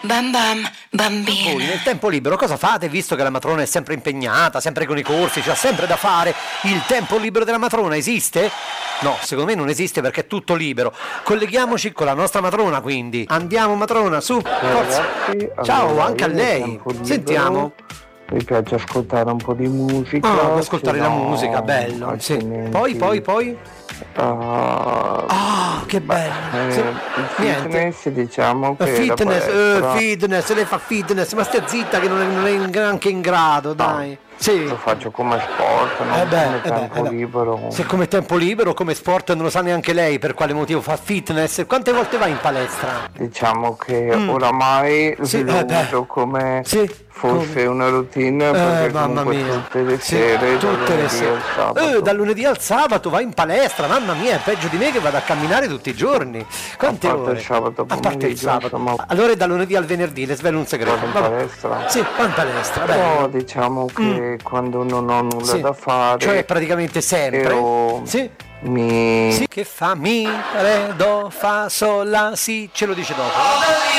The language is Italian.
Bam bam, Voi bambina. nel tempo libero cosa fate, visto che la matrona è sempre impegnata, sempre con i corsi, c'ha sempre da fare? Il tempo libero della matrona esiste? No, secondo me non esiste perché è tutto libero. Colleghiamoci con la nostra matrona, quindi. Andiamo matrona, su, forza. Ragazzi, Ciao, allora, anche a io nel lei. tempo libero Sentiamo. Mi piace ascoltare un po' di musica. Ascoltare se la no, musica, bello. Sì. altrimenti, Poi? Che bello. Sì. il Niente. fitness, diciamo che la Fitness, lei fa fitness, ma stia zitta che non è neanche in grado, dai. Sì. lo faccio come sport, non come tempo libero. Se come tempo libero, come sport non lo sa neanche lei per quale motivo fa fitness. Quante volte vai in palestra? Diciamo che oramai Sì, lo uso come fosse come? una routine, perché Mamma comunque mia. tutte le Sì, sere, tutte le dal lunedì sere. al sabato. Dal lunedì al sabato vai in palestra, mamma mia, è peggio di me che vado a camminare tutti i giorni. Quante A parte ore? il sabato A parte il pomeriggio, sabato. insomma. Allora è dal lunedì al venerdì, le svelo un segreto. Vado in Vabbè. palestra. Sì, va in palestra, Però bello. diciamo che quando non ho nulla Sì. da fare, Cioè praticamente sempre. io Sì. mi Sì, che fa mi, re, do, fa, sol, la, si, ce lo dice dopo.